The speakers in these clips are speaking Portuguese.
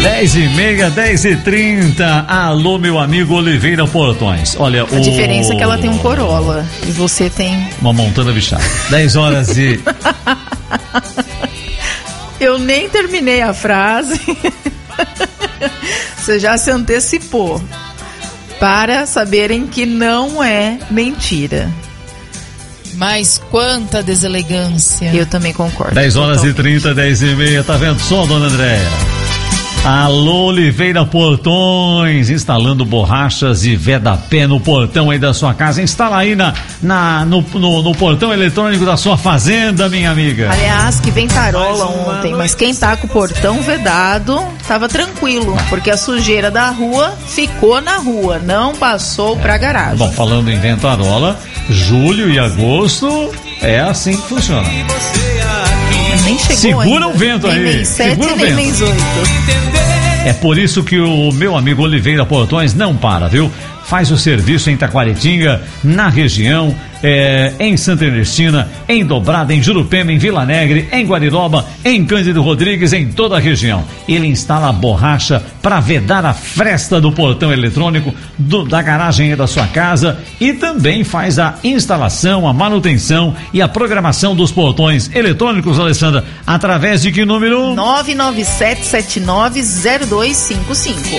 10h30, 10h30. Alô, meu amigo Oliveira Portões. Olha, a diferença é que ela tem um Corolla e você tem uma Montana bichada. 10 horas e... Eu nem terminei a frase. Você já se antecipou. Para saberem que não é mentira. Mas quanta deselegância. Eu também concordo. 10 horas e 30, 10h30. Tá vendo só, dona Andréia? Alô, Oliveira Portões, instalando borrachas e vedapé no portão aí da sua casa. Instala aí no portão eletrônico da sua fazenda, minha amiga. Aliás, que ventarola ontem, mas quem tá com o portão vedado tava tranquilo, porque a sujeira da rua ficou na rua, não passou pra garagem. Bom, falando em ventarola, julho e agosto é assim que funciona. Nem chegou segura ainda. O vento nem aí. Nem 7, nem mês 8. É por isso que o meu amigo Oliveira Portões não para, viu? Faz o serviço em Taquaritinga, na região, em Santa Ernestina, em Dobrada, em Jurupema, em Vila Alegre, em Guariroba, em Cândido Rodrigues, em toda a região. Ele instala a borracha para vedar a fresta do portão eletrônico da garagem da sua casa e também faz a instalação, a manutenção e a programação dos portões eletrônicos, Alessandra, através de que número? 997790255.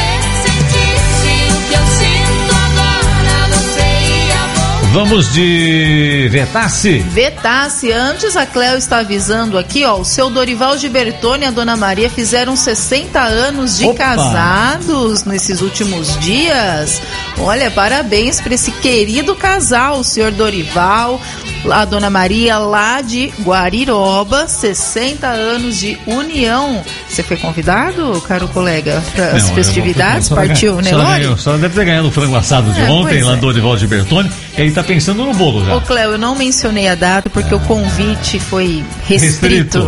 Vamos de Vetasse. Vetasse, antes a Cléo está avisando aqui, ó, o seu Dorival Gibertoni e a Dona Maria fizeram 60 anos de casados nesses últimos dias. Olha, parabéns para esse querido casal, o senhor Dorival, a Dona Maria lá de Guariroba, 60 anos de união. Você foi convidado, caro colega, para as festividades? Partiu, né, Lori? Só deve ter ganhado o frango assado de ontem, lá do Dorival Gibertoni. Ele tá pensando no bolo já. Ô, Cléo, eu não mencionei a data porque o convite foi restrito.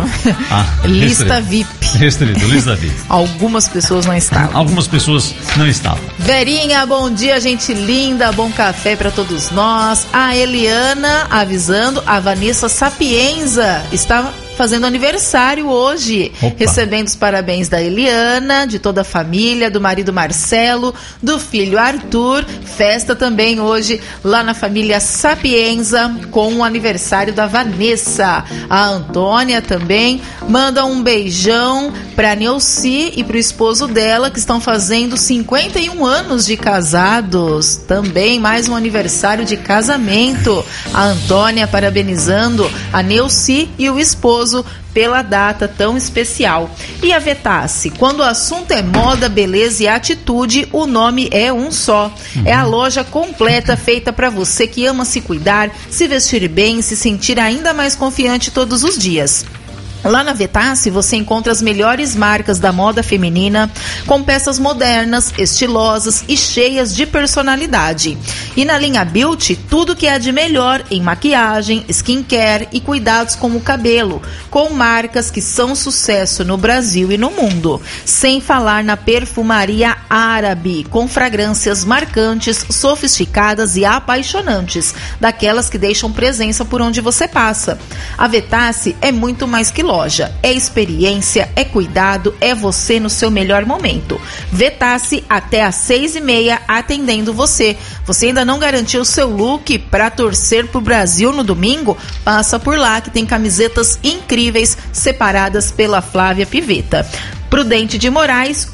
Lista VIP. Restrito, lista VIP. Algumas pessoas não estavam. Algumas pessoas não estavam. Verinha, bom dia, gente linda, bom café pra todos nós. A Eliana avisando, a Vanessa Sapienza está fazendo aniversário hoje. Opa. Recebendo os parabéns da Eliana, de toda a família, do marido Marcelo, do filho Arthur. Festa também hoje lá na família Sapienza com o aniversário da Vanessa. A Antônia também manda um beijão pra Neuci e pro esposo dela, que estão fazendo 51 anos de casados. Também mais um aniversário de casamento. A Antônia parabenizando a Neuci e o esposo pela data tão especial. E a Vetasse, quando o assunto é moda, beleza e atitude, o nome é um só. É a loja completa feita para você que ama se cuidar, se vestir bem e se sentir ainda mais confiante todos os dias. Lá na Vetasse você encontra as melhores marcas da moda feminina, com peças modernas, estilosas e cheias de personalidade. E na linha Beauty, tudo que há de melhor em maquiagem, skincare e cuidados com o cabelo, com marcas que são sucesso no Brasil e no mundo. Sem falar na perfumaria árabe, com fragrâncias marcantes, sofisticadas e apaixonantes, daquelas que deixam presença por onde você passa. A Vetasse é muito mais que loja. É experiência, é cuidado, é você no seu melhor momento. Vetasse até às 6h30 atendendo você. Você ainda não garantiu o seu look para torcer pro Brasil no domingo? Passa por lá que tem camisetas incríveis separadas pela Flávia Pivetta. Prudente de Moraes,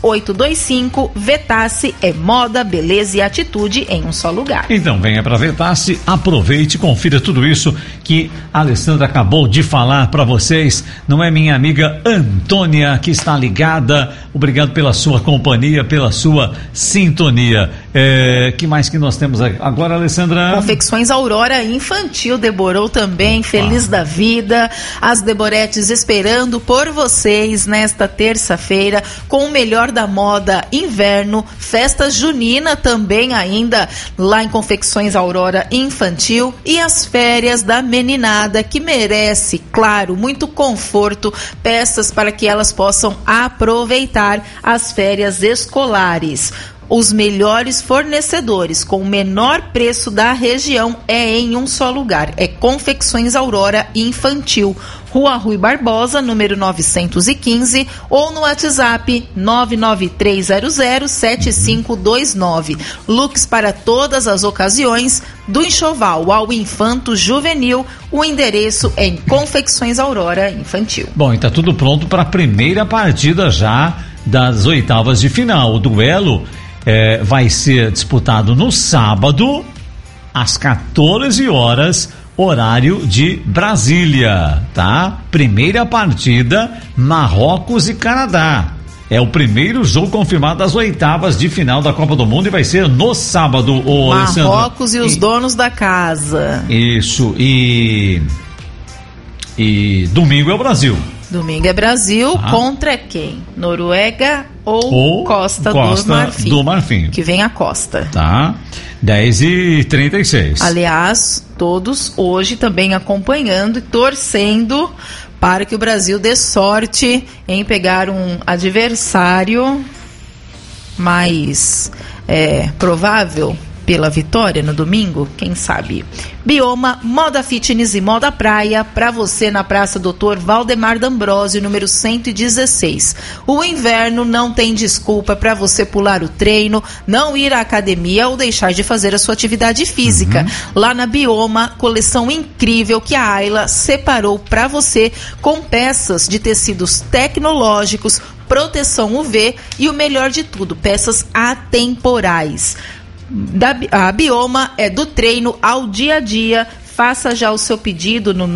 825, Vetasse é moda, beleza e atitude em um só lugar. Então venha para Vetasse, aproveite, confira tudo isso que a Alessandra acabou de falar para vocês. Não é minha amiga Antônia que está ligada? Obrigado pela sua companhia, pela sua sintonia. Que mais que nós temos agora, Alessandra? Confecções Aurora Infantil deborou também, feliz da vida. As Deboretes esperando por vocês nesta terça-feira com o melhor da moda inverno, festa junina também ainda lá em Confecções Aurora Infantil e as férias da meninada que merece, claro, muito conforto, peças para que elas possam aproveitar as férias escolares. Os melhores fornecedores com o menor preço da região é em um só lugar. É Confecções Aurora Infantil. Rua Rui Barbosa, número 915, ou no WhatsApp 993007529. Looks para todas as ocasiões, do enxoval ao infanto juvenil. O endereço é em Confecções Aurora Infantil. Bom, e tá tudo pronto para a primeira partida já das oitavas de final. O duelo vai ser disputado no sábado, às 14 horas, horário de Brasília, tá? Primeira partida, Marrocos e Canadá. É o primeiro jogo confirmado das oitavas de final da Copa do Mundo e vai ser no sábado, Marrocos e os donos da casa. Isso, e domingo é o Brasil. Domingo é Brasil, contra quem? Noruega ou Costa do Marfim. Que vem a Costa. Tá, 10h36. Aliás, todos hoje também acompanhando e torcendo para que o Brasil dê sorte em pegar um adversário mais provável pela vitória no domingo, quem sabe. Bioma, moda fitness e moda praia, para você na Praça Dr. Valdemar D'Ambrosio, número 116. O inverno não tem desculpa para você pular o treino, não ir à academia ou deixar de fazer a sua atividade física. Lá na Bioma, coleção incrível que a Ayla separou para você, com peças de tecidos tecnológicos, proteção UV e o melhor de tudo, peças atemporais. A Bioma é do treino ao dia a dia. Faça já o seu pedido no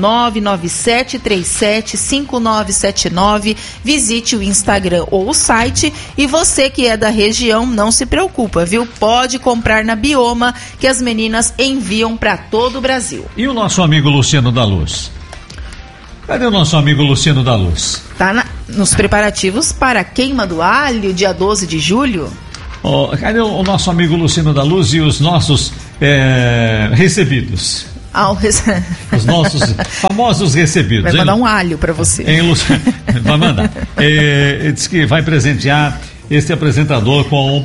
997375979. Visite o Instagram ou o site. E você que é da região, não se preocupa, viu? Pode comprar na Bioma, que as meninas enviam para todo o Brasil. E o nosso amigo Luciano da Luz? Cadê o nosso amigo Luciano da Luz? Tá nos preparativos para a queima do alho, dia 12 de julho. Cadê o nosso amigo Luciano da Luz e os nossos recebidos? Os nossos famosos recebidos. Vai mandar um alho para você. Vai mandar. Diz que vai presentear este apresentador com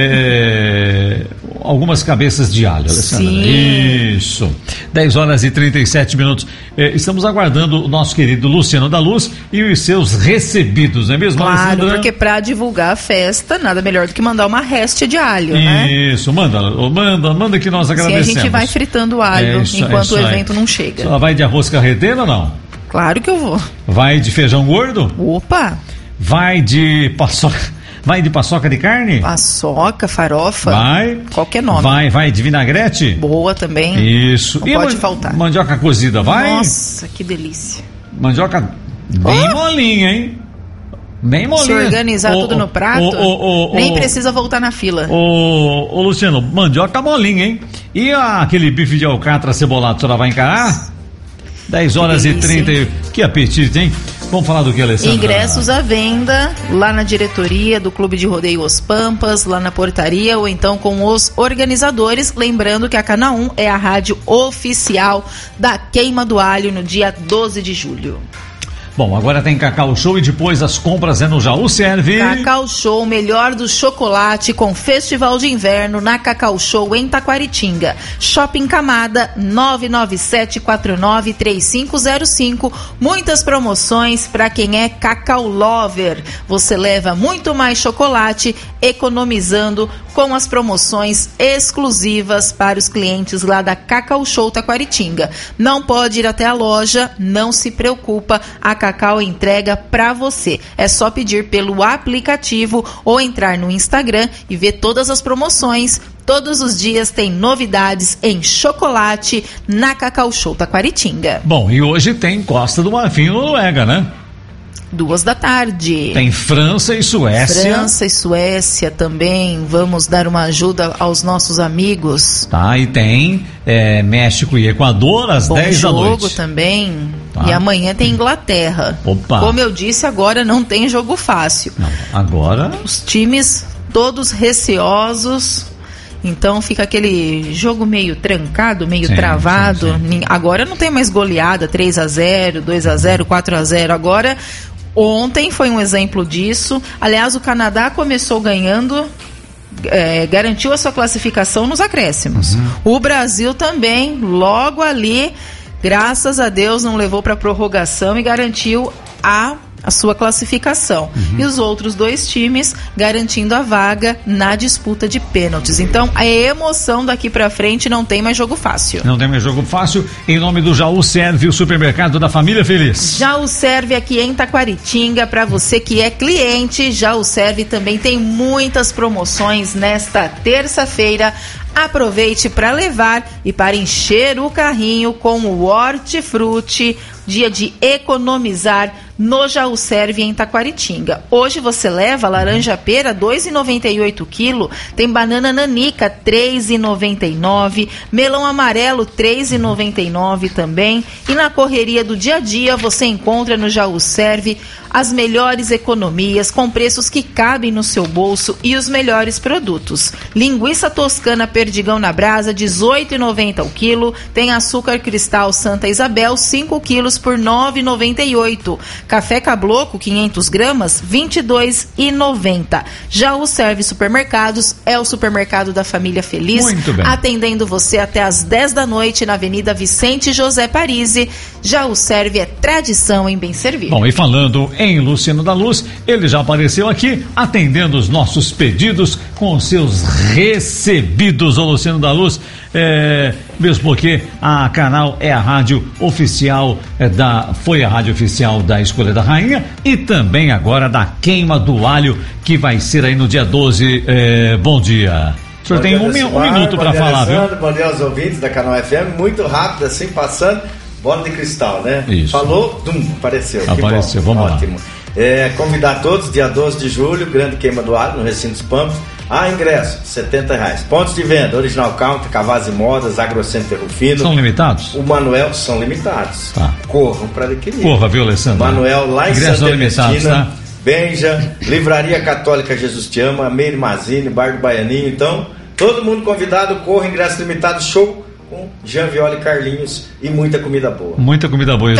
algumas cabeças de alho, Alessandra. Sim. Isso. 10h37. Estamos aguardando o nosso querido Luciano da Luz e os seus recebidos, não é mesmo, claro, Alessandra? Porque para divulgar a festa, nada melhor do que mandar uma réstia de alho, né? Isso, manda que nós agradecemos. Sim, a gente vai fritando o alho enquanto o evento não chega. Ela vai de arroz carreteiro ou não? Claro que eu vou. Vai de feijão gordo? Opa! Vai de paçoca? Vai de paçoca de carne? Paçoca, farofa. Vai. Qualquer nome. Vai de vinagrete? Boa também. Isso. Não pode faltar. Mandioca cozida, vai? Nossa, que delícia. Mandioca bem molinha, hein? Bem molinha. Se organizar tudo no prato, nem precisa voltar na fila. Ô, Luciano, mandioca molinha, hein? E aquele bife de alcatra cebolado, a senhora vai encarar? 10h30. Que apetite, hein? Vamos falar do que, Alessandra? Ingressos à venda lá na diretoria do Clube de Rodeio Os Pampas, lá na portaria, ou então com os organizadores. Lembrando que a Canal 1 é a rádio oficial da Queima do Alho no dia 12 de julho. Bom, agora tem Cacau Show e depois as compras no Jaú Serve. Cacau Show, melhor do chocolate com festival de inverno na Cacau Show em Taquaritinga. Shopping Camada, 997493505. Muitas promoções para quem é Cacau Lover. Você leva muito mais chocolate, economizando com as promoções exclusivas para os clientes lá da Cacau Show Taquaritinga. Não pode ir até a loja, não se preocupa, a Cacau entrega para você. É só pedir pelo aplicativo ou entrar no Instagram e ver todas as promoções. Todos os dias tem novidades em chocolate na Cacau Show Taquaritinga. Bom, e hoje tem Costa do Marfim e Noruega, né? 14h. Tem França e Suécia. França e Suécia também. Vamos dar uma ajuda aos nossos amigos. Tá, e tem México e Equador às 10 da noite. Bom jogo também. Tá. E amanhã tem Inglaterra. Opa. Como eu disse, agora não tem jogo fácil. Não, agora... Os times todos receosos. Então fica aquele jogo meio trancado, meio travado. Sim. Agora não tem mais goleada, 3-0, 2-0, 4-0. Agora... Ontem foi um exemplo disso. Aliás, o Canadá começou ganhando, garantiu a sua classificação nos acréscimos. O Brasil também, logo ali, graças a Deus não levou para prorrogação e garantiu a sua classificação. E os outros 2 times garantindo a vaga na disputa de pênaltis. Então, a emoção daqui pra frente, não tem mais jogo fácil. Não tem mais jogo fácil. Em nome do Jaú Serve, o supermercado da família feliz. Jaú Serve aqui em Taquaritinga, para você que é cliente. Jaú Serve também tem muitas promoções nesta terça-feira. Aproveite para levar e para encher o carrinho com o Hortifruti, dia de economizar no Jaú Serve em Taquaritinga. Hoje você leva laranja pera 2,98 kg, tem banana nanica 3,99, melão amarelo 3,99 também. E na correria do dia a dia você encontra no Jaú Serve as melhores economias com preços que cabem no seu bolso e os melhores produtos. Linguiça toscana perdigão na brasa 18,90 o quilo, tem açúcar cristal Santa Isabel 5 quilos por 9,98. Café Cabloco 500 gramas 22,90. Jaú Serve Supermercados é o supermercado da família feliz. Muito bem. Atendendo você até às 10 da noite na Avenida Vicente José Parisi. Jaú Serve é tradição em bem servir. Bom, e falando em Luciano da Luz, ele já apareceu aqui atendendo os nossos pedidos com os seus recebidos. Ô Luciano da Luz, mesmo porque a Canal é a rádio oficial foi a rádio oficial da Escolha da Rainha e também agora da Queima do Alho, que vai ser aí no dia 12. Bom dia. O senhor tem um minuto para falar, viu? Bom dia aos ouvintes da Canal FM, muito rápido assim, passando. Bola de cristal, né? Isso. Falou, apareceu. Apareceu, vamos ótimo. Lá. Convidar todos, dia 12 de julho, grande queima do alho no Recinto dos Pampas. Ingresso, R$70. Pontos de venda, Original Country, Cavaz e Modas, Agrocenter Rufino. São limitados? O Manuel, são limitados. Tá. Corram para adquirir. Corra, viu, Alessandro? Manuel, lá em Ingresso Santa Ernestina, tá? Benja, Livraria Católica Jesus Te Ama, Meire Mazini, Bar do Baianinho. Então, todo mundo convidado, corra, ingresso limitado, show com Jean Viola e Carlinhos e muita comida boa. Muita comida boa.